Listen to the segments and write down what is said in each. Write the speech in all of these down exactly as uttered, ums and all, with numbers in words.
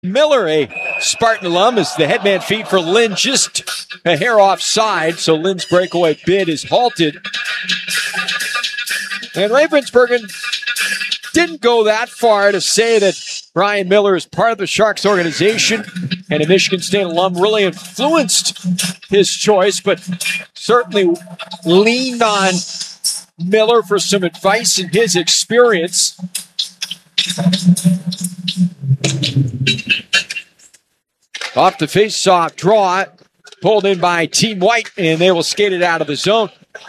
Miller, a Spartan alum, is the headman feed for Lynn, just a hair offside, so Lynn's breakaway bid is halted. And Ravensburgen didn't go that far to say that Brian Miller is part of the Sharks organization and a Michigan State alum really influenced his choice, but certainly leaned on Miller for some advice in his experience. Off the face-off draw, pulled in by Team White, and they will skate it out of the zone.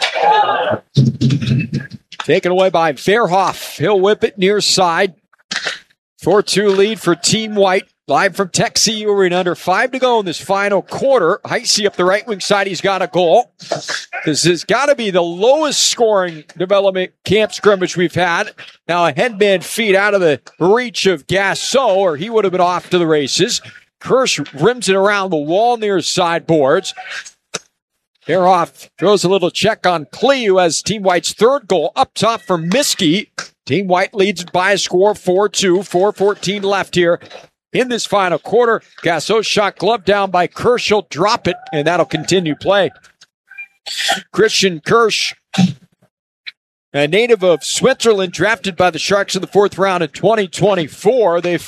Taken away by Verhoff. He'll whip it near side. four two lead for Team White. Live from Tech C U Arena. Under five to go in this final quarter. Heisey up the right wing side. He's got a goal. This has got to be the lowest scoring development camp scrimmage we've had. Now a headman feed out of the reach of Gasso, or he would have been off to the races. Kirsch rims it around the wall near sideboards. Verhoff throws a little check on Klee, who has Team White's third goal. Up top for Miskey. Team White leads by a score four two. four fourteen left here in this final quarter. Gasso's shot gloved down by Kirsch. He'll drop it, and that'll continue play. Christian Kirsch, a native of Switzerland, drafted by the Sharks in the fourth round in twenty twenty-four. They've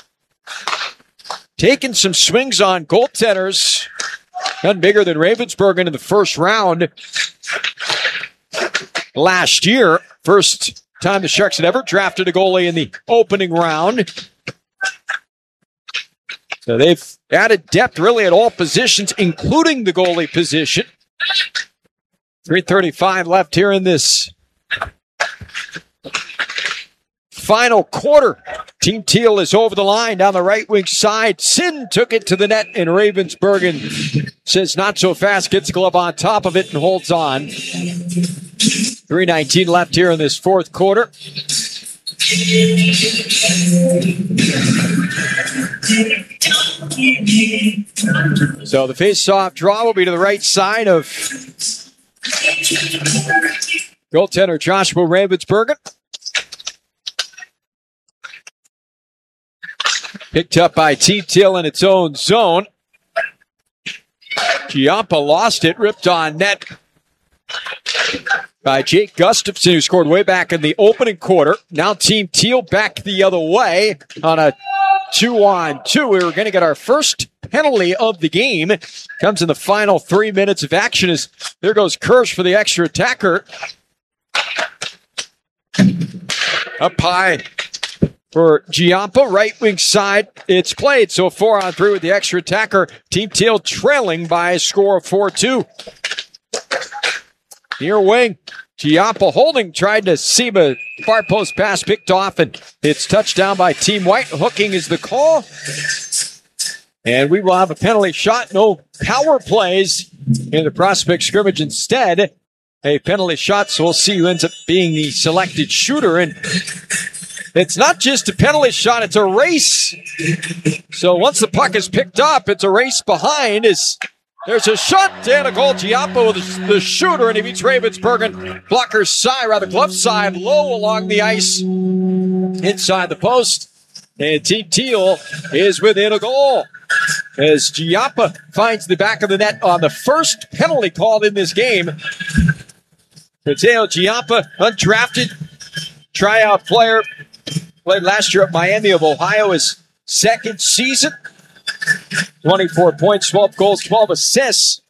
taken some swings on goaltenders. None bigger than Ravensburgen in the first round last year. First time the Sharks had ever drafted a goalie in the opening round. So they've added depth really at all positions, including the goalie position. three thirty-five left here in this final quarter. Team Teal is over the line down the right wing side. Sin took it to the net, and Ravensburgen says not so fast, gets the glove on top of it and holds on. three nineteen left here in this fourth quarter. So the face-off draw will be to the right side of goaltender Joshua Ravensburgen. Picked up by Team Teal in its own zone. Giampa lost it, ripped on net by Jake Gustafson, who scored way back in the opening quarter. Now Team Teal back the other way on a two-on-two. We were going to get our first penalty of the game. Comes in the final three minutes of action as there goes Kirsch for the extra attacker. Up high for Giampa, right wing side. It's played, so four on three with the extra attacker. Team Teal trailing by a score of four two. Near wing, Giampa holding, tried to seam a far post pass, picked off, and it's touchdown by Team White. Hooking is the call. And we will have a penalty shot. No power plays in the prospect scrimmage. Instead, a penalty shot, so we'll see who ends up being the selected shooter. And it's not just a penalty shot, it's a race. So once the puck is picked up, it's a race behind. As there's a shot and a goal. Giampa with the shooter, and he beats Ravensburgen. Blocker side, rather glove side, low along the ice, inside the post. And Team Teal is within a goal as Giampa finds the back of the net on the first penalty called in this game. Mateo Giampa, undrafted tryout player, played last year at Miami of Ohio, his second season. twenty-four points, twelve goals, twelve assists.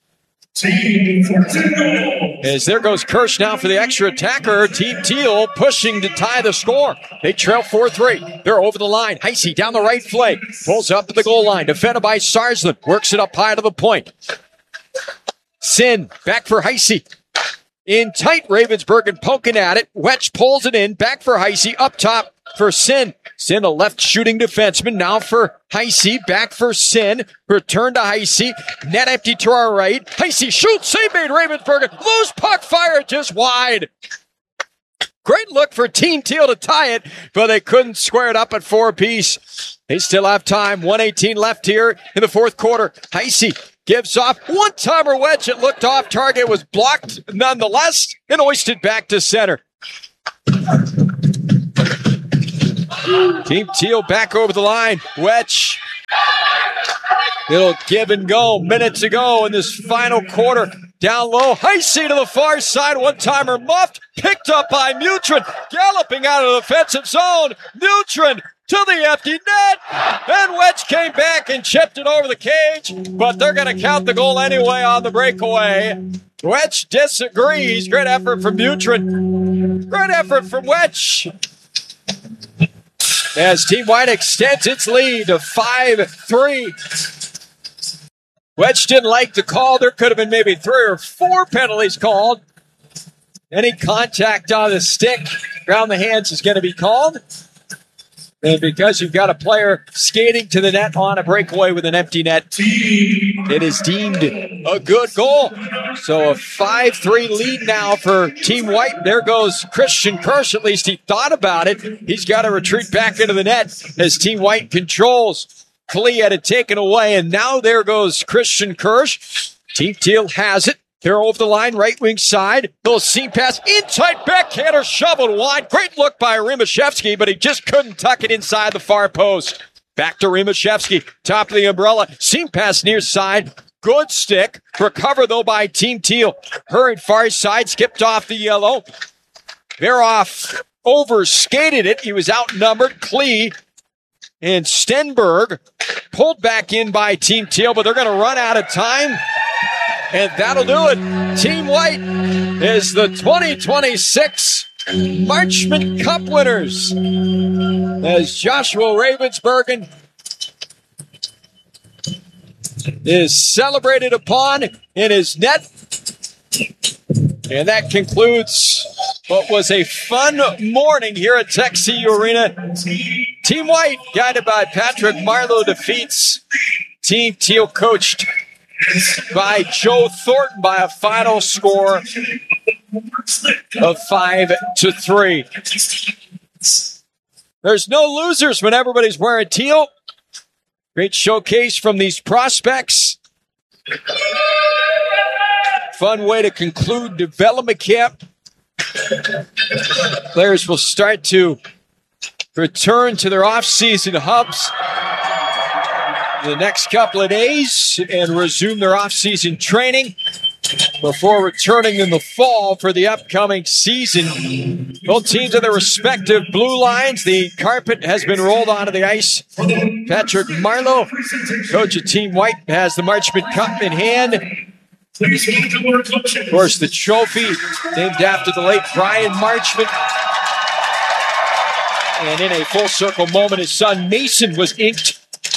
As there goes Kirsch now for the extra attacker. Team Teal pushing to tie the score. They trail four three. They're over the line. Heisey down the right flank. Pulls up to the goal line. Defended by Sarsland. Works it up high to the point. Sin back for Heisey. In tight, Ravensburgen poking at it. Wetch pulls it in. Back for Heisey. Up top for Sin. Sin, a left shooting defenseman. Now for Heisey. Back for Sin. Return to Heisey. Net empty to our right. Heisey shoots. Save made. Ravensburgen. Loose puck fired just wide. Great look for Team Teal to tie it, but they couldn't square it up at four apiece. They still have time. one eighteen left here in the fourth quarter. Heisey gives off one-timer wedge. It looked off target, was blocked nonetheless, and hoisted back to center. Team Teal back over the line. Wetch. It'll give and go. Minutes to go in this final quarter. Down low. Heisey to the far side. One-timer muffed. Picked up by Mutrin. Galloping out of the defensive zone. Mutrin to the empty net. And Wedge came back and chipped it over the cage. But they're going to count the goal anyway on the breakaway. Wedge disagrees. Great effort from Mutrin. Great effort from Wedge. As Team White extends its lead to five three. Wedge didn't like the call. There could have been maybe three or four penalties called. Any contact on the stick around the hands is going to be called. And because you've got a player skating to the net on a breakaway with an empty net, it is deemed a good goal. So a five three lead now for Team White. There goes Christian Kirsch. At least he thought about it. He's got to retreat back into the net as Team White controls. Klee had it taken away, and now there goes Christian Kirsch. Team Teal has it. They're over the line, right wing side. Little seam pass, inside backhander, shoveled wide. Great look by Rimashevsky, but he just couldn't tuck it inside the far post. Back to Rimashevsky, top of the umbrella. Seam pass near side. Good stick. Recovered, though, by Team Teal. Hurried far side, skipped off the yellow. Veroff over-skated it. He was outnumbered. Klee and Stenberg pulled back in by Team Teal, but they're going to run out of time. And that'll do it. Team White is the twenty twenty-six Marchment Cup winners. As Joshua Ravensbergen is celebrated upon in his net. And that concludes what was a fun morning here at Tech C U Arena. Team White, guided by Patrick Marleau, defeats Team Teal, coached by Joe Thornton, by a final score of five to three. There's no losers when everybody's wearing teal. Great showcase from these prospects. Fun way to conclude development camp. Players will start to return to their off-season hubs the next couple of days and resume their off-season training before returning in the fall for the upcoming season. Both teams have their respective blue lines. The carpet has been rolled onto the ice. Patrick Marleau, coach of Team White, has the Marchment Cup in hand. Of course, the trophy named after the late Brian Marchment. And in a full circle moment, his son Mason was inked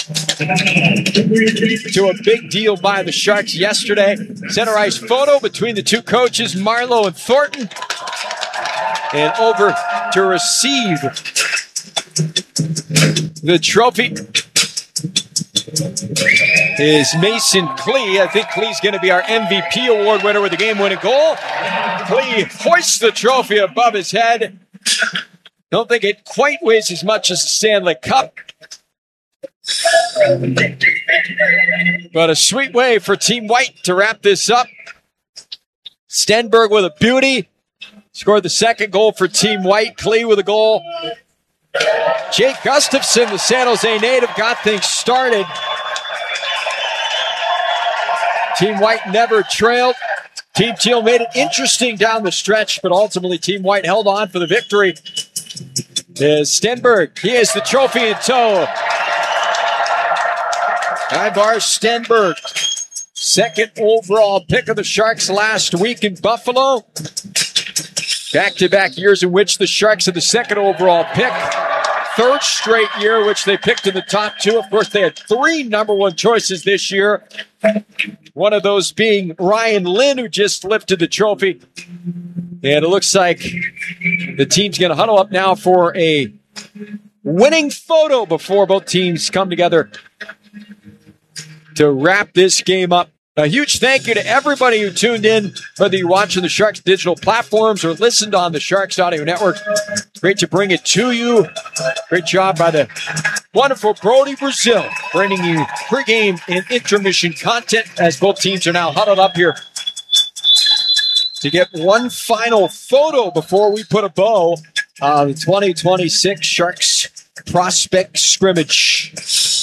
to a big deal by the Sharks yesterday. Center ice photo between the two coaches, Marleau and Thornton. And over to receive the trophy is Mason Klee. I think Klee's going to be our M V P award winner with the game-winning goal. Klee hoists the trophy above his head. Don't think it quite weighs as much as the Stanley Cup. But a sweet way for Team White to wrap this up. Stenberg with a beauty. Scored the second goal for Team White. Klee with a goal. Jake Gustafson, the San Jose native, got things started. Team White never trailed. Team Teal made it interesting down the stretch, but ultimately Team White held on for the victory. There's Stenberg. He has the trophy in tow. Ivar Stenberg, second overall pick of the Sharks last week in Buffalo. Back-to-back years in which the Sharks are the second overall pick. Third straight year which they picked in the top two. Of course, they had three number one choices this year. One of those being Ryan Lynn, who just lifted the trophy. And it looks like the team's going to huddle up now for a winning photo before both teams come together to wrap this game up. A huge thank you to everybody who tuned in, whether you watch on the Sharks digital platforms or listened on the Sharks Audio Network. Great to bring it to you. Great job by the wonderful Brody Brazil, bringing you pregame and intermission content as both teams are now huddled up here to get one final photo before we put a bow on the twenty twenty-six Sharks prospect scrimmage.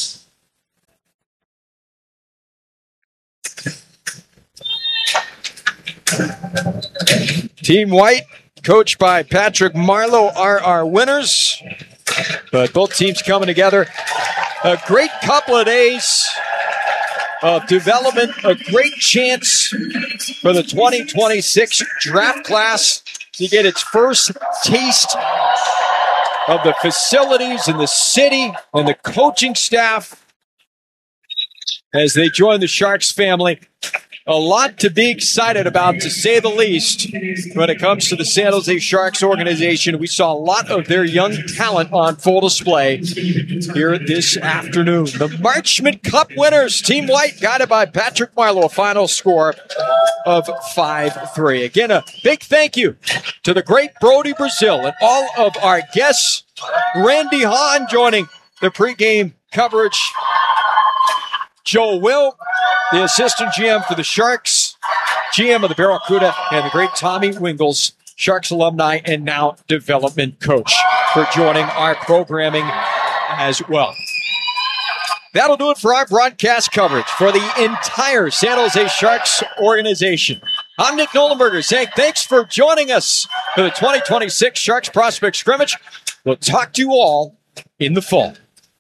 Team White, coached by Patrick Marlowe, are our winners. But both teams coming together. A great couple of days of development. A great chance for the twenty twenty-six draft class to get its first taste of the facilities and the city and the coaching staff as they join the Sharks family. A lot to be excited about, to say the least, when it comes to the San Jose Sharks organization. We saw a lot of their young talent on full display here this afternoon. The Marchment Cup winners, Team White, guided by Patrick Marlowe, a final score of five three. Again, a big thank you to the great Brody Brazil and all of our guests. Randy Hahn joining the pregame coverage. Joe Will, the assistant G M for the Sharks, G M of the Barracuda, and the great Tommy Wingles, Sharks alumni and now development coach, for joining our programming as well. That'll do it for our broadcast coverage for the entire San Jose Sharks organization. I'm Nick Nolenberger saying thanks for joining us for the twenty twenty-six Sharks Prospect Scrimmage. We'll talk to you all in the fall.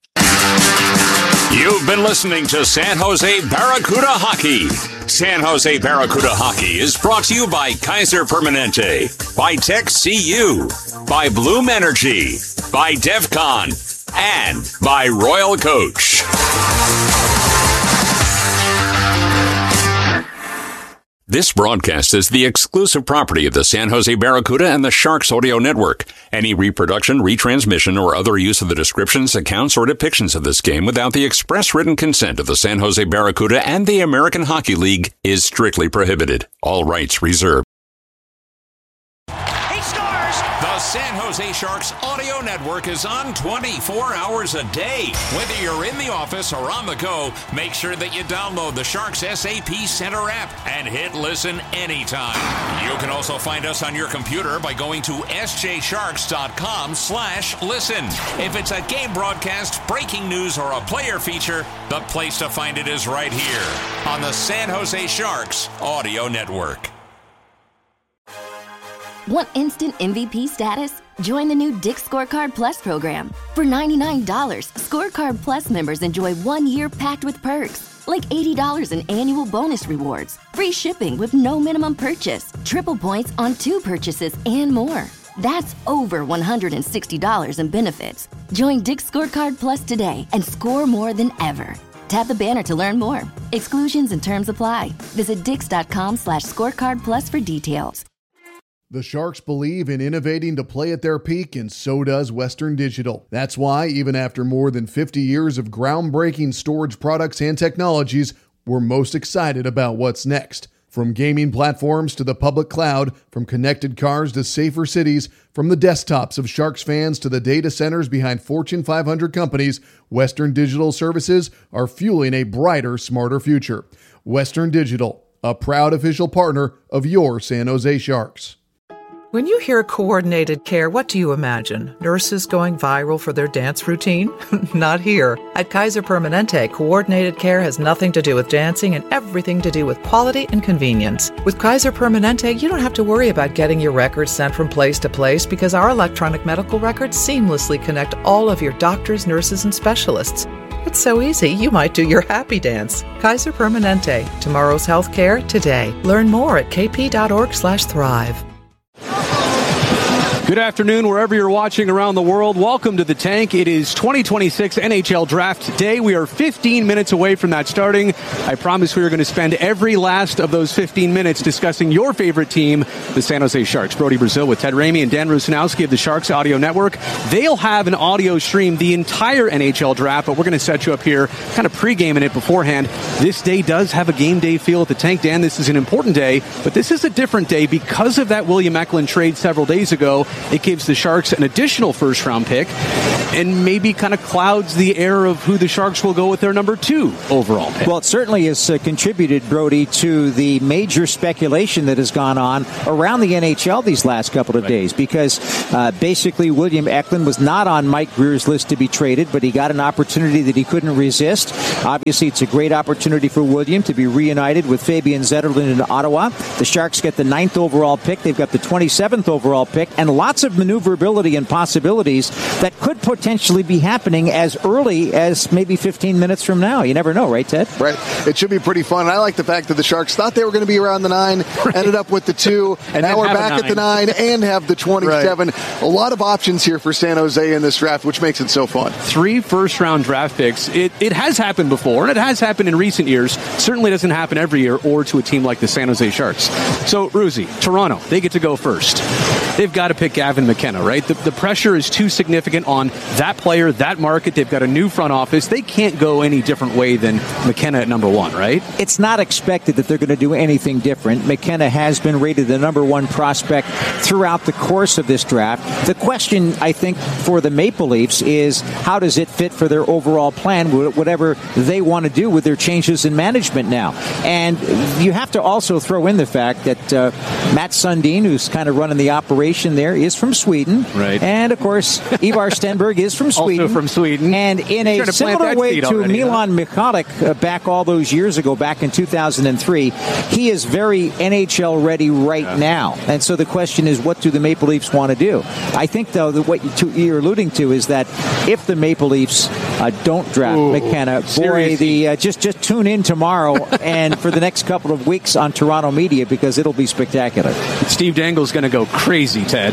You've been listening to San Jose Barracuda Hockey. San Jose Barracuda Hockey is brought to you by Kaiser Permanente, by Tech C U, by Bloom Energy, by DEFCON, and by Royal Coach. This broadcast is the exclusive property of the San Jose Barracuda and the Sharks Audio Network. Any reproduction, retransmission, or other use of the descriptions, accounts, or depictions of this game without the express written consent of the San Jose Barracuda and the American Hockey League is strictly prohibited. All rights reserved. He scores! The San Jose Sharks Audio Network is on twenty-four hours a day. Whether you're in the office or on the go, make sure that you download the Sharks S A P Center app and hit listen anytime. You can also find us on your computer by going to s j sharks dot com slash listen. If it's a game broadcast, breaking news, or a player feature, the place to find it is right here on the San Jose Sharks Audio Network. Want instant M V P status? Join the new Dick's Scorecard Plus program. For ninety-nine dollars, Scorecard Plus members enjoy one year packed with perks, like eighty dollars in annual bonus rewards, free shipping with no minimum purchase, triple points on two purchases, and more. That's over one hundred sixty dollars in benefits. Join Dick's Scorecard Plus today and score more than ever. Tap the banner to learn more. Exclusions and terms apply. Visit dix.com slash scorecard plus for details. The Sharks believe in innovating to play at their peak, and so does Western Digital. That's why, even after more than fifty years of groundbreaking storage products and technologies, we're most excited about what's next. From gaming platforms to the public cloud, from connected cars to safer cities, from the desktops of Sharks fans to the data centers behind Fortune five hundred companies, Western Digital services are fueling a brighter, smarter future. Western Digital, a proud official partner of your San Jose Sharks. When you hear coordinated care, what do you imagine? Nurses going viral for their dance routine? Not here. At Kaiser Permanente, coordinated care has nothing to do with dancing and everything to do with quality and convenience. With Kaiser Permanente, you don't have to worry about getting your records sent from place to place because our electronic medical records seamlessly connect all of your doctors, nurses, and specialists. It's so easy, you might do your happy dance. Kaiser Permanente, tomorrow's healthcare today. Learn more at k p dot org slash thrive. Good afternoon, wherever you're watching around the world. Welcome to the Tank. It is twenty twenty-six N H L Draft Day. We are fifteen minutes away from that starting. I promise we are going to spend every last of those fifteen minutes discussing your favorite team, the San Jose Sharks. Brody Brazil with Ted Ramey and Dan Rusanowski of the Sharks Audio Network. They'll have an audio stream the entire N H L Draft, but we're going to set you up here, kind of pre-gaming it beforehand. This day does have a game day feel at the Tank. Dan, this is an important day, but this is a different day because of that William Eklund trade several days ago. it gives the Sharks an additional first-round pick and maybe kind of clouds the air of who the Sharks will go with their number two overall pick. Well, it certainly has uh, contributed, Brody, to the major speculation that has gone on around the N H L these last couple of right. days, because uh, basically William Eklund was not on Mike Grier's list to be traded, but he got an opportunity that he couldn't resist. Obviously, it's a great opportunity for William to be reunited with Fabian Zetterlund in Ottawa. The Sharks get the ninth overall pick. They've got the twenty-seventh overall pick, and lots of maneuverability and possibilities that could potentially be happening as early as maybe fifteen minutes from now. You never know, right, Ted? Right. It should be pretty fun. I like the fact that the Sharks thought they were going to be around the nine, right. ended up with the two, and now we're back at the nine and have the twenty-seven. Right. A lot of options here for San Jose in this draft, which makes it so fun. Three first-round draft picks. It, it has happened before, and it has happened in recent years. Certainly doesn't happen every year or to a team like the San Jose Sharks. So, Ruzi, Toronto, they get to go first. They've got to pick Gavin McKenna, right? The, the pressure is too significant on that player, that market. They've got a new front office. They can't go any different way than McKenna at number one, right? It's not expected that they're going to do anything different. McKenna has been rated the number one prospect throughout the course of this draft. The question, I think, for the Maple Leafs is how does it fit for their overall plan, whatever they want to do with their changes in management now. And you have to also throw in the fact that uh, Matt Sundin, who's kind of running the operation there, is from Sweden. Right. And, of course, Ivar Stenberg is from Sweden. Also from Sweden. And in a similar way to already, Milan huh? Michalek uh, back all those years ago, back in two thousand three, he is very N H L ready right yeah. now. And so the question is, what do the Maple Leafs want to do? I think, though, that what you're alluding to is that if the Maple Leafs uh, don't draft Ooh, McKenna, boy, the uh, just, just tune in tomorrow and for the next couple of weeks on Toronto media, because it'll be spectacular. Steve Dangle's going to go crazy, Ted.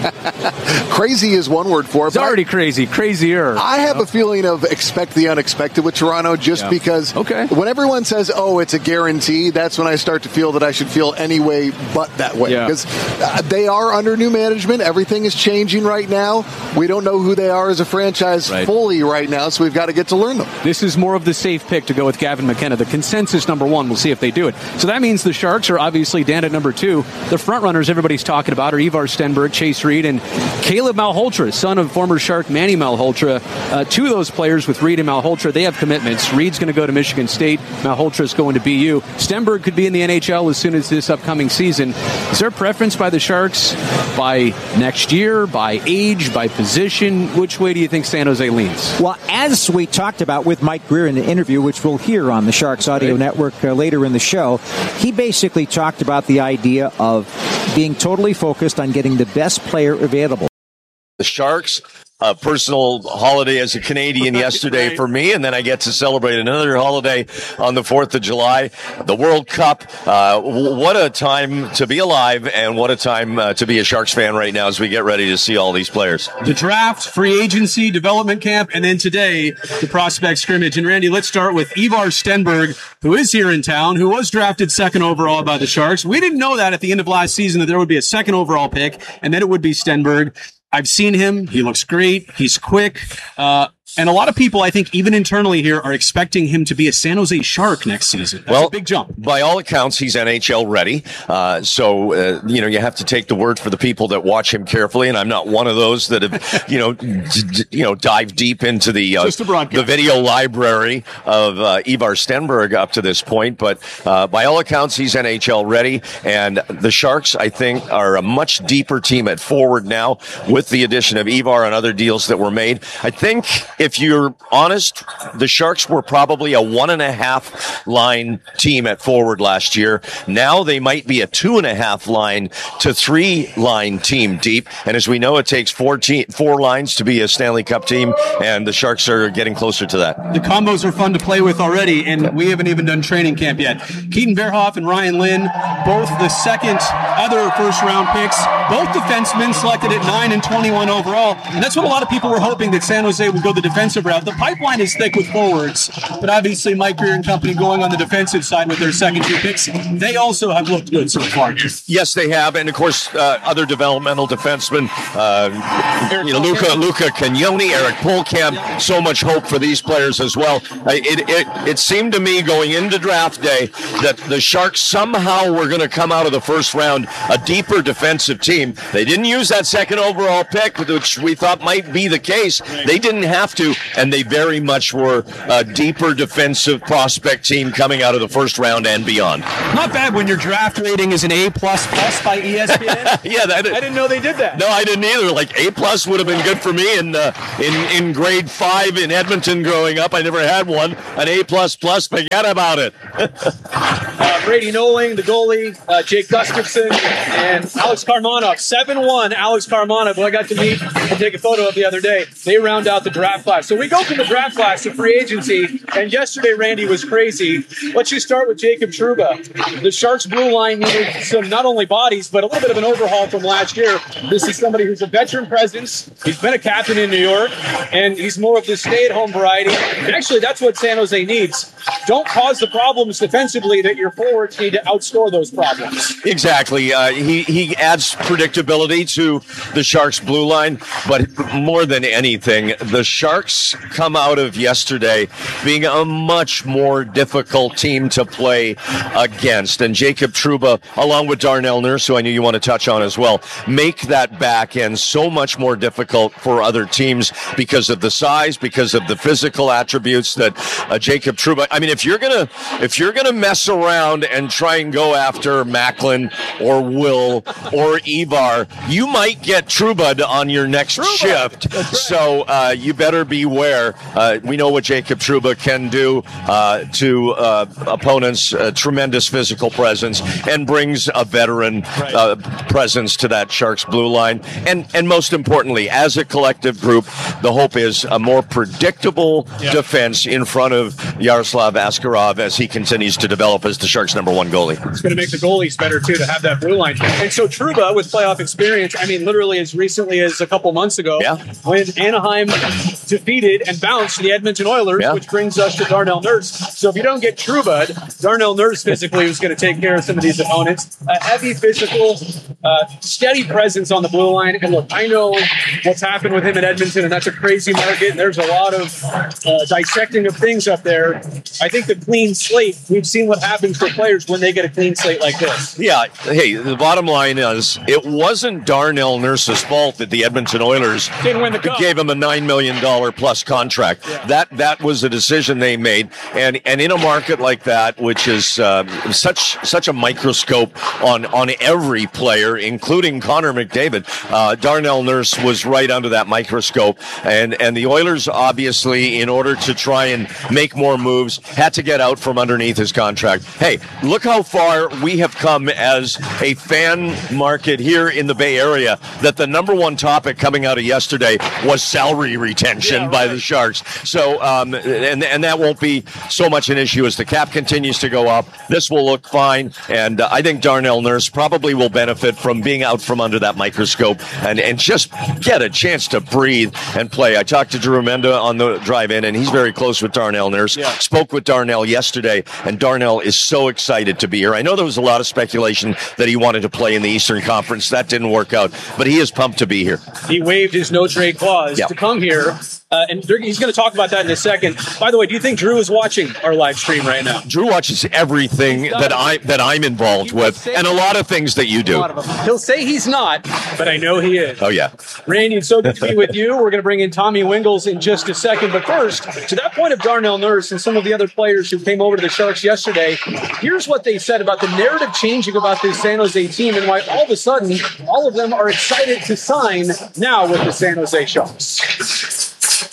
Crazy is one word for it. It's already crazy. Crazier. I have a feeling of expect the unexpected with Toronto, just yeah. because okay. when everyone says, oh, it's a guarantee, that's when I start to feel that I should feel any way but that way. Yeah. Because uh, they are under new management. Everything is changing right now. We don't know who they are as a franchise right. fully right now, so we've got to get to learn them. This is more of the safe pick to go with Gavin McKenna. The consensus number one. We'll see if they do it. So that means the Sharks are obviously down at number two. The front runners everybody's talking about are Ivar Stenberg, Chase Reed, and Caleb Malholtra, son of former Shark Manny Malholtra. Uh, two of those players with Reed and Malholtra, they have commitments. Reed's going to go to Michigan State. Malholtra's going to B U. Stenberg could be in the N H L as soon as this upcoming season. Is there a preference by the Sharks by next year, by age, by position? Which way do you think San Jose leans? Well, as we talked about with Mike Grier in the interview, which we'll hear on the Sharks Audio right. Network uh, later in the show, he basically talked about the idea of being totally focused on getting the best player available. The Sharks, a personal holiday as a Canadian yesterday right. for me, and then I get to celebrate another holiday on the fourth of July, the World Cup. Uh, what a time to be alive, and what a time uh, to be a Sharks fan right now as we get ready to see all these players. The draft, free agency, development camp, and then today, the prospect scrimmage. And Randy, let's start with Ivar Stenberg, who is here in town, who was drafted second overall by the Sharks. We didn't know that at the end of last season, that there would be a second overall pick, and then it would be Stenberg. I've seen him. He looks great. He's quick. Uh, and a lot of people, I think, even internally here, are expecting him to be a San Jose Shark next season. That's well, a big jump. By all accounts, he's N H L ready. Uh, so, uh, you know, you have to take the word for the people that watch him carefully. And I'm not one of those that have, you know, d- d- you know, dive deep into the, uh, the video library of uh, Ivar Stenberg up to this point. But uh, by all accounts, he's N H L ready. And the Sharks, I think, are a much deeper team at forward now with the addition of Ivar and other deals that were made. I think if you're honest, the Sharks were probably a one and a half line team at forward last year. Now they might be a two and a half line to three line team deep. And as we know, it takes four, te- four lines to be a Stanley Cup team, and the Sharks are getting closer to that. The combos are fun to play with already, and we haven't even done training camp yet. Keaton Verhoff and Ryan Lynn, both the second other first round picks, both defensemen selected at nine and twenty-one overall. And that's what a lot of people were hoping, that San Jose would go the defensive route. The pipeline is thick with forwards, but obviously Mike Grier and company going on the defensive side with their second two picks. They also have looked good so far. Yes, they have. And of course, uh, other developmental defensemen, uh, you know, Luca, Luca Cagnoni, Eric Polkamp, so much hope for these players as well. Uh, it, it, it seemed to me going into draft day that the Sharks somehow were going to come out of the first round a deeper defensive team. team. They didn't use that second overall pick, which we thought might be the case. They didn't have to, and they very much were a deeper defensive prospect team coming out of the first round and beyond. Not bad when your draft rating is an A plus plus by E S P N. Yeah, that, I didn't know they did that. No, I didn't either. Like A plus would have been good for me in uh, in in grade five in Edmonton growing up. I never had one. An A plus plus, forget about it. uh, Brady Noling, the goalie, uh, Jake Gustafson, and Alex Karmanov. seven one Alex Karmanov, who I got to meet and take a photo of the other day. They round out the draft class. So we go from the draft class to free agency, and yesterday, Randy, was crazy. Let's just start with Jacob Trouba. The Sharks blue line needed some not only bodies, but a little bit of an overhaul from last year. This is somebody who's a veteran presence. He's been a captain in New York, and he's more of the stay-at-home variety. And actually, that's what San Jose needs. Don't cause the problems defensively that your forwards need to outscore those problems. Exactly. Uh, he, he adds predictability to the Sharks blue line, but more than anything, the Sharks come out of yesterday being a much more difficult team to play against. And Jacob Trouba, along with Darnell Nurse, who I knew you want to touch on as well, make that back end so much more difficult for other teams because of the size, because of the physical attributes that uh, Jacob Trouba. I mean, if you're gonna if you're gonna mess around and try and go after Macklin or Will or Ivar, you might get Trouba on your next Trouba. shift. Right. So uh, you better beware. Uh, we know what Jacob Trouba can do uh, to uh, opponents. Uh, tremendous physical presence, and brings a veteran uh, presence to that Sharks blue line. And and most importantly, as a collective group, the hope is a more predictable yeah. defense in front of Yaroslav Askarov as he continues to develop as the Sharks' number one goalie. It's going to make the goalies better, too, to have that blue line. And so Trouba, with playoff experience, I mean, literally as recently as a couple months ago, yeah. when Anaheim defeated and bounced the Edmonton Oilers, yeah. which brings us to Darnell Nurse. So if you don't get Trouba, Darnell Nurse physically was going to take care of some of these opponents. A heavy physical, uh, steady presence on the blue line. And look, I know what's happened with him in Edmonton, and that's a crazy market. And there's a lot of uh, dissecting of things up there. I think the clean slate, we've seen what happens for players when they get a clean slate like this. Yeah. Hey, the bottom line is it wasn't Darnell Nurse's fault that the Edmonton Oilers didn't win the cup. Gave him a nine million dollars plus contract. Yeah. That that was a decision they made. And and in a market like that, which is uh, such such a microscope on, on every player, including Connor McDavid, uh, Darnell Nurse was right under that microscope. And, and the Oilers, obviously, in order to try and make more moves, had to get out from underneath his contract. Hey, look how far we have come as a fan market here in the Bay Area, that the number one topic coming out of yesterday was salary retention yeah, right. by the Sharks. So, um, and, and that won't be so much an issue as the cap continues to go up. This will look fine, and uh, I think Darnell Nurse probably will benefit from being out from under that microscope and, and just get a chance to breathe and play. I talked to Drew Menda on the drive-in, and he's very close with Darnell Nurse. Yeah. Spoke with Darnell yesterday, and Darnell is so excited to be here. I know there was a lot of speculation that he wanted to play in the Eastern Conference. That didn't work out, but he is pumped to be here. He waived his no-trade clause yeah. to come here. Uh, and he's going to talk about that in a second. By the way, do you think Drew is watching our live stream right now? Drew watches everything that I that I'm involved with, and a lot of things that you do. He'll say he's not, but I know he is. Oh yeah, Randy, it's so good to be with you. We're going to bring in Tommy Wingles in just a second, but first, to that point of Darnell Nurse and some of the other players who came over to the Sharks yesterday, here's what they said about the narrative changing about this San Jose team and why all of a sudden all of them are excited to sign now with the San Jose Sharks.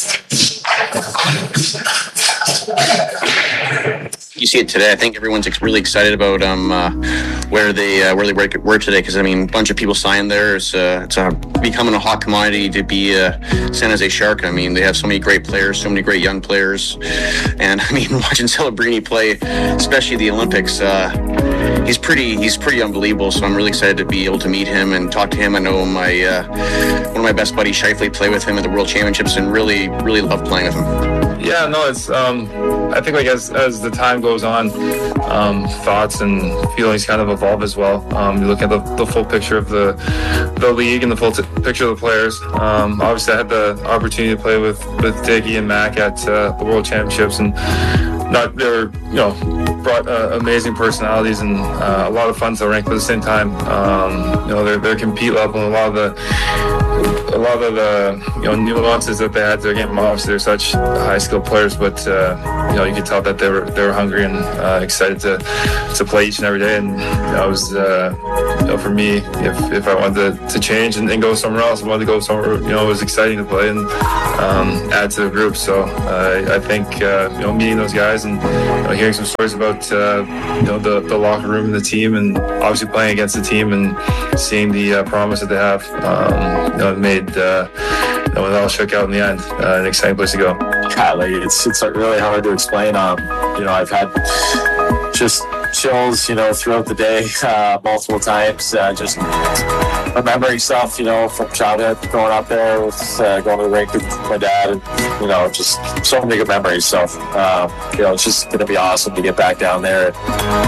You see it today. I think everyone's really excited about um, uh, where they uh, where they were today, because I mean, a bunch of people signed there. It's, uh, it's uh, becoming a hot commodity to be a San Jose Shark. I mean, they have so many great players, so many great young players, and I mean, watching Celebrini play, especially the Olympics, uh, he's pretty he's pretty unbelievable. So I'm really excited to be able to meet him and talk to him. I know my uh, one of my best buddies, Scheifele, played with him at the World Championships, and really really loved playing with him. Yeah, no, it's. Um, I think like as as the time goes on, um, thoughts and feelings kind of evolve as well. Um, you look at the, the full picture of the the league and the full t- picture of the players. Um, obviously, I had the opportunity to play with with Diggy and Mac at uh, the World Championships, and not they're you know brought uh, amazing personalities and uh, a lot of fun to rank, but at the same time, um, you know, their their compete level and a lot of the. A lot of the you know nuances that they had to their game. Obviously, they're such high skilled players, but uh, you know you could tell that they were they were hungry and uh, excited to to play each and every day. And you know, it was uh, you know for me, if, if I wanted to, to change and, and go somewhere else, I wanted to go somewhere. You know, it was exciting to play and um, add to the group. So uh, I think uh, you know meeting those guys and you know, hearing some stories about uh, you know the, the locker room and the team, and obviously playing against the team and seeing the uh, promise that they have, um, you know, it made. Uh, you know, it all shook out in the end. Uh, an exciting place to go. Yeah, like it's it's really hard to explain. Um, you know, I've had just chills, you know, throughout the day, uh, multiple times. Uh, just remembering stuff, you know, from childhood, growing up there with uh, going to the rink with my dad, and you know, just so many good memories. So, um, you know, it's just gonna be awesome to get back down there and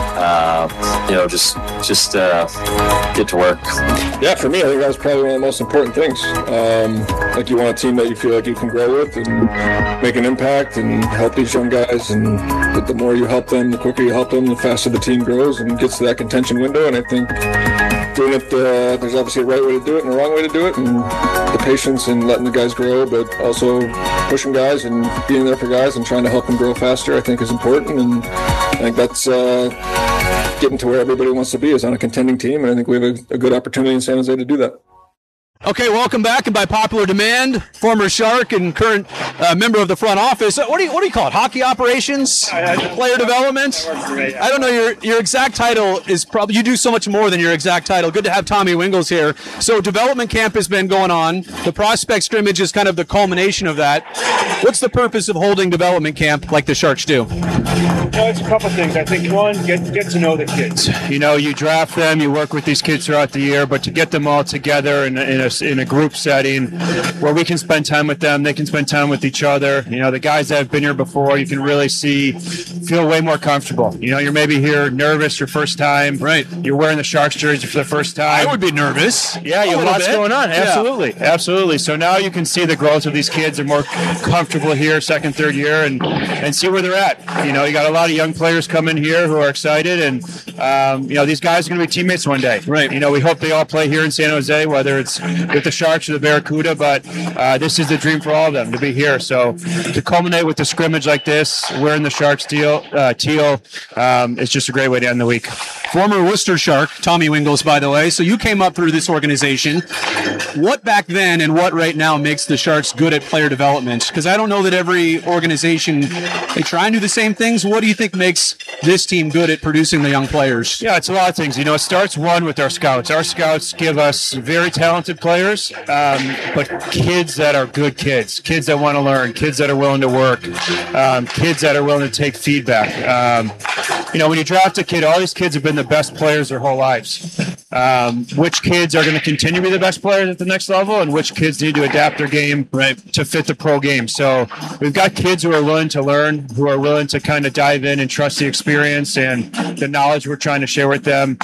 uh, you know, just just uh, get to work. Yeah, for me, I think that was probably one of the most important things. Um, like you want a team that you feel like you can grow with and make an impact and help these young guys. And the more you help them, the quicker you help them, the faster the team grows and gets to that contention window. And I think doing it, uh, there's obviously a right way to do it and a wrong way to do it, and the patience and letting the guys grow, but also pushing guys and being there for guys and trying to help them grow faster, I think is important. And I think that's uh, getting to where everybody wants to be, is on a contending team, and I think we have a, a good opportunity in San Jose to do that. Okay, welcome back, and by popular demand, former Shark and current uh, member of the front office. What do you what do you call it? Hockey operations, player development. I don't know your your exact title is probably, you do so much more than your exact title. Good to have Tommy Wingels here. So development camp has been going on. The prospect scrimmage is kind of the culmination of that. What's the purpose of holding development camp like the Sharks do? Well, it's a couple things. I think one, get get to know the kids. You know, you draft them, you work with these kids throughout the year, but to get them all together in, in a in a group setting where we can spend time with them, they can spend time with each other. You know, the guys that have been here before, you can really see, feel way more comfortable. You know, you're maybe here nervous your first time. Right. You're wearing the Sharks jersey for the first time. I would be nervous. Yeah, you have lots bit. going on. Yeah. Absolutely. Absolutely. So now you can see the growth of these kids. They're more comfortable here second, third year and, and see where they're at. You know, you got a lot of young players coming here who are excited, and, um, you know, these guys are going to be teammates one day. Right. You know, we hope they all play here in San Jose, whether it's with the Sharks or the Barracuda, but uh, this is the dream for all of them to be here. So to culminate with the scrimmage like this, wearing the Sharks teal, uh, teal um, it's just a great way to end the week. Former Worcester Shark, Tommy Wingels, by the way. So you came up through this organization. What back then and what right now makes the Sharks good at player development? Because I don't know that every organization, they try and do the same things. What do you think makes this team good at producing the young players? Yeah, it's a lot of things. You know, it starts one with our scouts. Our scouts give us very talented players, um, but kids that are good kids, kids that want to learn, kids that are willing to work, um, kids that are willing to take feedback. Um, you know, when you draft a kid, all these kids have been the best players their whole lives. Um, which kids are going to continue to be the best players at the next level, and which kids need to adapt their game right to fit the pro game. So we've got kids who are willing to learn, who are willing to kind of dive in and trust the experience and the knowledge we're trying to share with them.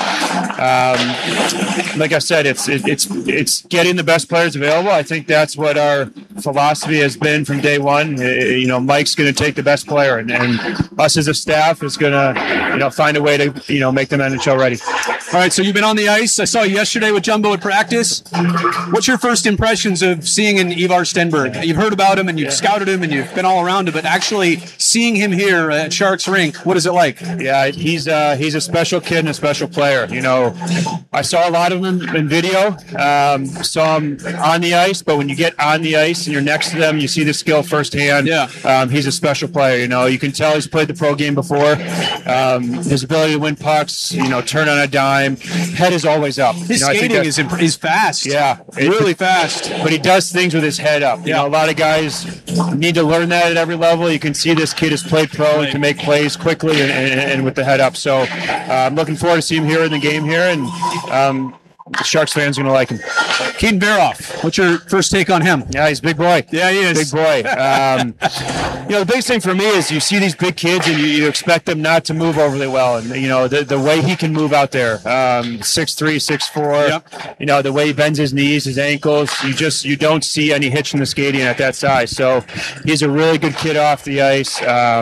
Um, like I said, it's it, it's it's getting the best players available. I think that's what our philosophy has been from day one. You know, Mike's going to take the best player, and, and us as a staff is going to, you know, find a way to, you know, make them N H L ready. All right, so you've been on the ice. I saw you yesterday with Jumbo at practice. What's your first impressions of seeing an Ivar Stenberg? You've heard about him and you've yeah. scouted him and you've been all around him, but actually seeing him here at Sharks Rink, what is it like? Yeah, he's uh, he's a special kid and a special player. You know, I saw a lot of him in video, um, saw him on the ice, but when you get on the ice and you're next to them, you see the skill firsthand. Yeah, um, he's a special player. You know, you can tell he's played the pro game before. Um, his ability to win pucks, you know, turn on a dime, head is always up. His you know, skating is imp- is fast. Yeah, really fast. But he does things with his head up. You yeah. know, a lot of guys need to learn that at every level. You can see this kid has played pro right. and can make plays quickly and, and, and with the head up. So uh, I'm looking forward to seeing him here in the game here, and um, the Sharks fans are going to like him. Keaton Baroff, what's your first take on him? Yeah, he's a big boy. Yeah, he is. Big boy. Um, you know, the biggest thing for me is you see these big kids and you, you expect them not to move overly well. And, you know, the, the way he can move out there, um, six three, six four, yep. you know, the way he bends his knees, his ankles, you just, you don't see any hitch in the skating at that size. So he's a really good kid off the ice. Um,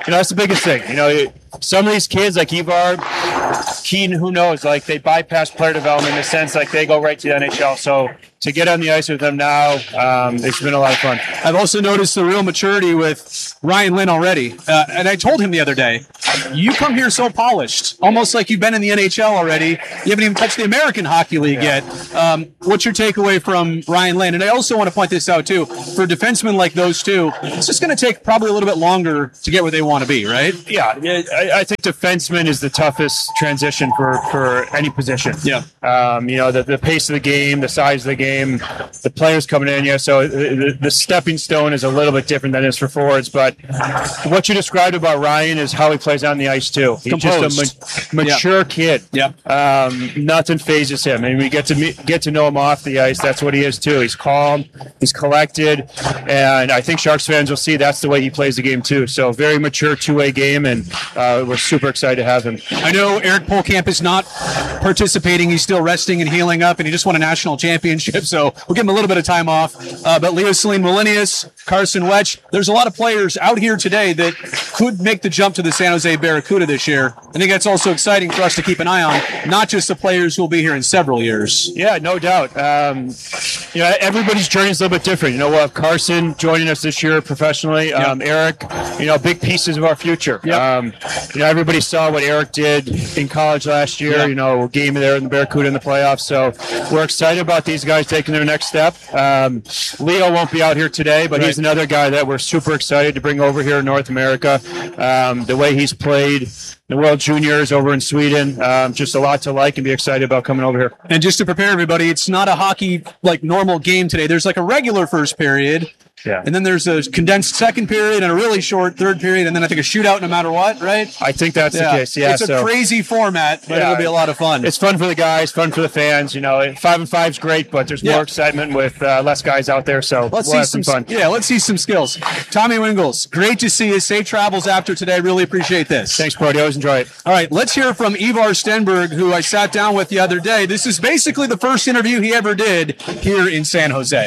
you know, that's the biggest thing. You know, some of these kids like Ivar, Keaton, who knows, like they bypass player development in the sense like they go right to the N H L. So to get on the ice with them now, um, it's been a lot of fun. I've also noticed the real maturity with Ryan Lynn already. Uh, and I told him the other day, you come here so polished, almost like you've been in the N H L already. You haven't even touched the American Hockey League yeah. yet. Um, what's your takeaway from Ryan Lynn? And I also want to point this out, too. For defensemen like those two, it's just going to take probably a little bit longer to get where they want to be, right? Yeah, I, I think defenseman is the toughest transition for, for any position. Yeah. Um, you know, the, the pace of the game, the size of the game, the players coming in, yeah, so the, the stepping stone is a little bit different than it is for forwards. But what you described about Ryan is how he plays on the ice, too. He's Composed. just a ma- mature yeah. kid. Yeah. Um, nothing phases him. And we get to meet, get to know him off the ice. That's what he is, too. He's calm, he's collected, and I think Sharks fans will see that's the way he plays the game, too. So very mature two-way game, and uh, we're super excited to have him. I know Eric Polkamp is not participating. He's still resting and healing up, and he just won a national championship, so we'll give him a little bit of time off. Uh, but Leo Celine Molinius, Carson Wetch, there's a lot of players out here today that could make the jump to the San Jose Barracuda this year. I think that's also exciting for us to keep an eye on, not just the players who will be here in several years. Yeah, no doubt. Um, you know, everybody's journey is a little bit different. You know, we'll have Carson joining us this year professionally. Yep. Um, Eric, you know, big pieces of our future. Yep. Um, you know, everybody saw what Eric did in college last year. Yep. You know, game there in the Barracuda in the playoffs. So we're excited about these guys taking their next step. Um, Leo won't be out here today, but right. he's another guy that we're super excited to bring over here in North America. Um, the way he's played the World Juniors over in Sweden, um, just a lot to like and be excited about coming over here. And just to prepare everybody, it's not a hockey like normal game today. There's like a regular first period. Yeah. And then there's a condensed second period and a really short third period, and then I think a shootout no matter what, right? I think that's yeah. the case, yeah. It's a so, crazy format, but yeah, it'll be a lot of fun. It's fun for the guys, fun for the fans. You know, five and five's great, but there's yeah. more excitement with uh, less guys out there, so let's we'll see have some, some fun. Yeah, let's see some skills. Tommy Wingles, great to see you. Safe travels after today. Really appreciate this. Thanks, Brody. Always enjoy it. All right, let's hear from Ivar Stenberg, who I sat down with the other day. This is basically the first interview he ever did here in San Jose.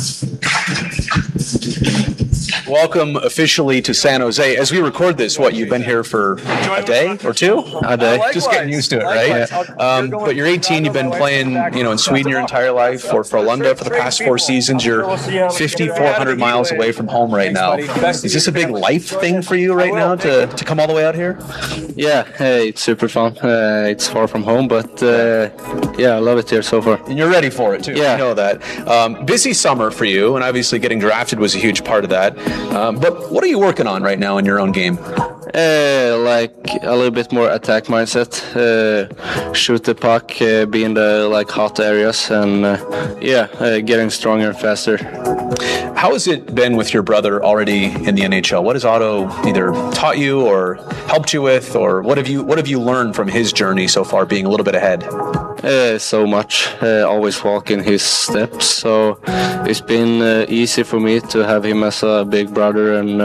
Welcome officially to San Jose. As we record this, what, you've been here for a day or two? A day. Just getting used to it, right? Um, but you're eighteen, you've been playing, you know, in Sweden your entire life, for Frölunda for the past four seasons. You're fifty-four hundred miles away from home right now. Is this a big life thing for you right now to, to come all the way out here? Yeah, hey, it's super fun. Uh, it's far from home, but uh, yeah, I love it here so far. And you're ready for it, too. Yeah. I know that. Um, busy summer for you, and obviously getting drafted was a huge part of that. Um, but what are you working on right now in your own game? Uh, like a little bit more attack mindset, uh, shoot the puck, uh, be in the like hot areas, and uh, yeah, uh, getting stronger and faster. How has it been with your brother already in the N H L? What has Otto either taught you or helped you with, or what have you what have you learned from his journey so far, being a little bit ahead? Uh, so much. Uh, always walk in his steps. So it's been uh, easy for me to have him as a big brother, and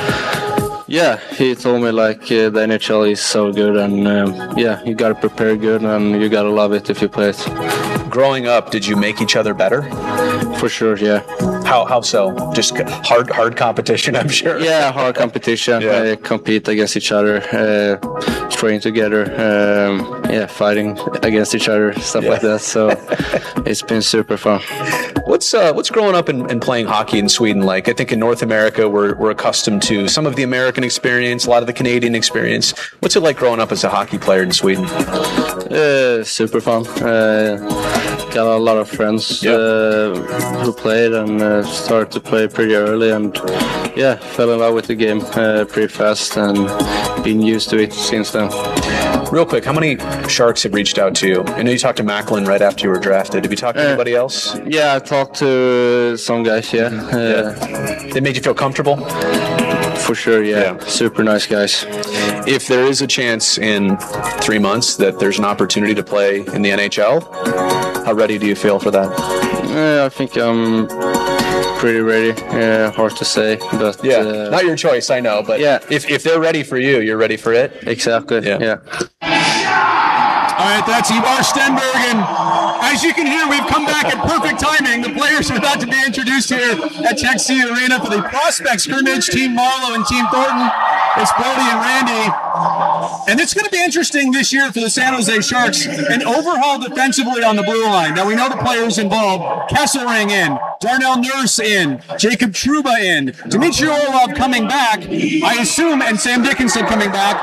uh, yeah, he told me like uh, the N H L is so good, and um, yeah, you gotta prepare good, and you gotta love it if you play it. Growing up, did you make each other better? For sure, yeah. How how so? Just hard hard competition, I'm sure. Yeah, hard competition. yeah. uh, compete against each other, uh, train together, um, yeah, fighting against each other, stuff yeah. like that. So it's been super fun. What's uh, what's growing up and, and playing hockey in Sweden like? I think in North America we're we're accustomed to some of the American experience, a lot of the Canadian experience. What's it like growing up as a hockey player in Sweden? Uh, super fun. Uh, got a lot of friends yep. uh, who played and uh, started to play pretty early, and yeah, fell in love with the game uh, pretty fast and been used to it since then. Real quick, how many Sharks have reached out to you? I know you talked to Macklin right after you were drafted. Have you talked to uh, anybody else? Yeah, I talked to some guys, yeah. Uh, yeah. They made you feel comfortable? For sure, yeah. yeah. Super nice guys. If there is a chance in three months that there's an opportunity to play in the N H L, how ready do you feel for that? Uh, I think I'm pretty ready. Uh, hard to say, but yeah, uh, not your choice, I know. But yeah, if if they're ready for you, you're ready for it. Exactly. Yeah. yeah. All right, that's Ivar Stenberg, and as you can hear, we've come back at perfect timing. The players are about to be introduced here at Tech C Arena for the prospect scrimmage. Team Marlowe and Team Thornton. It's Brody and Randy. And it's going to be interesting this year for the San Jose Sharks. An overhaul defensively on the blue line. Now, we know the players involved. Kesselring in. Darnell Nurse in. Jacob Trouba in. Dmitry Orlov coming back, I assume, and Sam Dickinson coming back.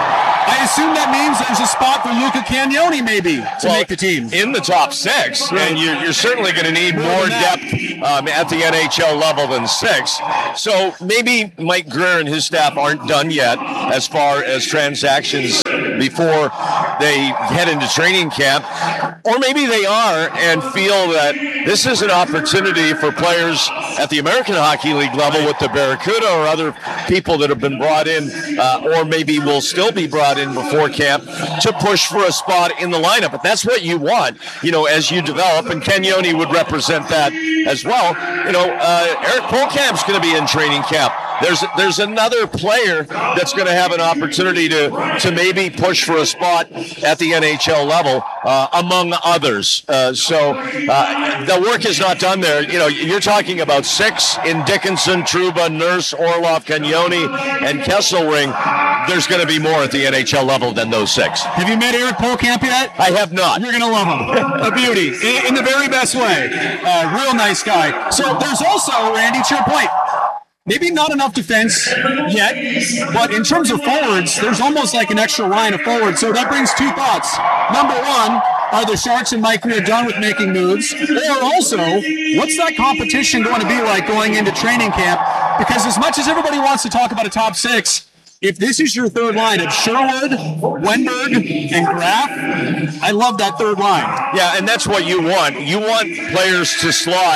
I assume that means there's a spot for Luca Cagnoni maybe to well, make the team. In the top six, right. And you're, you're certainly going to need more, more depth um, at the N H L level than six. So maybe Mike Grier and his staff aren't done yet as far as transactions before they head into training camp. Or maybe they are and feel that this is an opportunity for players at the American Hockey League level with the Barracuda or other people that have been brought in uh, or maybe will still be brought in before camp to push for a spot in the lineup. But that's what you want, you know, as you develop, and Cagnoni would represent that as well. You know, uh, Eric Polkamp's going to be in training camp. There's there's another player that's going to have an opportunity to to maybe push for a spot at the N H L level, uh, among others. Uh, so uh, the work is not done there. You know, you're talking about six in Dickinson, Trouba, Nurse, Orlov, Cagnoni, and Kesselring. There's going to be more at the N H L level than those six. Have you met Eric Polkamp yet? I have not. You're going to love him. A beauty. In, in the very best way. Uh, real nice guy. So there's also, Randy, to your point, maybe not enough defense yet, but in terms of forwards, there's almost like an extra line of forwards. So that brings two thoughts. Number one, are the Sharks and Mike Grier done with making moves? Or also, what's that competition going to be like going into training camp? Because as much as everybody wants to talk about a top six, if this is your third line of Sherwood, Wenberg, and Graf, I love that third line. Yeah, and that's what you want. You want players to slot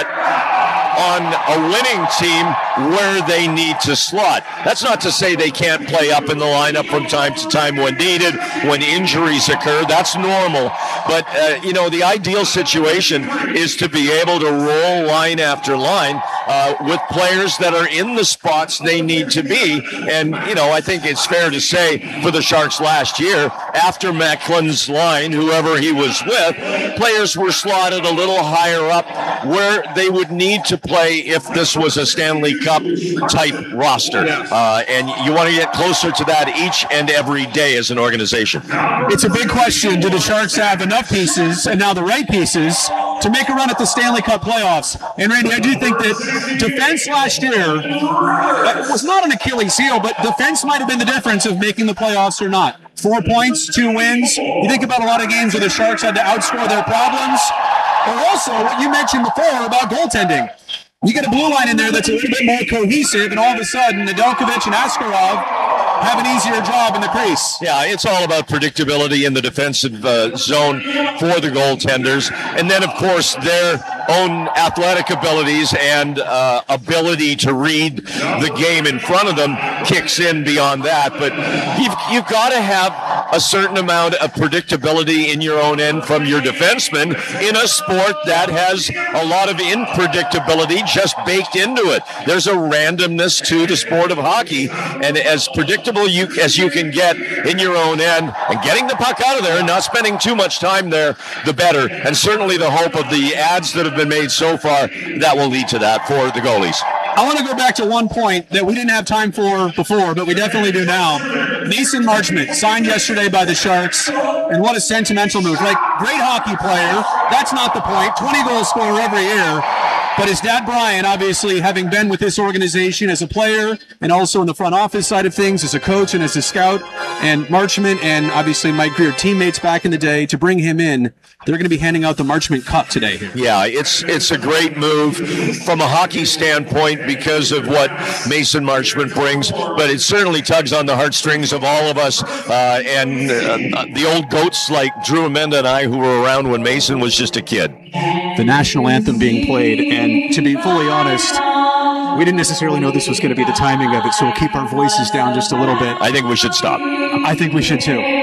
on a winning team where they need to slot. That's not to say they can't play up in the lineup from time to time when needed, when injuries occur. That's normal. But, uh, you know, the ideal situation is to be able to roll line after line uh, with players that are in the spots they need to be. And, you know, I think it's fair to say for the Sharks last year, after Mecklen's line, whoever he was with, players were slotted a little higher up where they would need to play if this was a Stanley Cup type roster. Uh, and you want to get closer to that each and every day as an organization. It's a big question. Do the Sharks have enough pieces, and now the right pieces, to make a run at the Stanley Cup playoffs? And Randy, I do think that defense last year was not an Achilles heel, but defense might have been the difference of making the playoffs or not. Four points, two wins. You think about a lot of games where the Sharks had to outscore their problems. Or also, what you mentioned before about goaltending. You get a blue line in there that's a little bit more cohesive, and all of a sudden, Nedeljkovic and Askarov have an easier job in the crease. Yeah, it's all about predictability in the defensive uh, zone for the goaltenders. And then, of course, their own athletic abilities and uh, ability to read the game in front of them kicks in beyond that. But you've, you've got to have a certain amount of predictability in your own end from your defensemen in a sport that has a lot of unpredictability just baked into it. There's a randomness to the sport of hockey, and as predictable you, as you can get in your own end and getting the puck out of there and not spending too much time there, the better. And certainly the hope of the ads that have been made so far, that will lead to that for the goalies. I want to go back to one point that we didn't have time for before, but we definitely do now. Mason Marchment signed yesterday by the Sharks, and what a sentimental move. Like, great hockey player. That's not the point. twenty goal scorer every year. But his dad, Brian, obviously having been with this organization as a player and also in the front office side of things as a coach and as a scout, and Marchment and obviously Mike Grier, teammates back in the day, to bring him in, they're going to be handing out the Marchment Cup today here. Yeah, it's it's a great move from a hockey standpoint because of what Mason Marchment brings, but it certainly tugs on the heartstrings of all of us uh, and uh, the old goats like Drew Amenda and I who were around when Mason was just a kid. The national anthem being played, and to be fully honest, we didn't necessarily know this was going to be the timing of it, so we'll keep our voices down just a little bit. I think we should stop. I think we should too.